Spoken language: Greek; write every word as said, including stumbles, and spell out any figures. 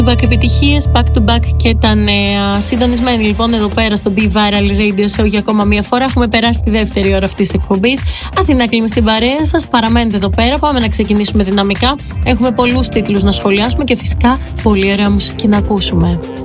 Back επιτυχίες, back to back και τα νέα. Συντονισμένοι λοιπόν εδώ πέρα στο Be Viral Radio Show για ακόμα μία φορά. Έχουμε περάσει τη δεύτερη ώρα αυτής της εκπομπής. Αθηνά κλείνει στην παρέα σας. Παραμένετε εδώ πέρα. Πάμε να ξεκινήσουμε δυναμικά. Έχουμε πολλούς τίτλους να σχολιάσουμε και φυσικά πολύ ωραία μουσική να ακούσουμε.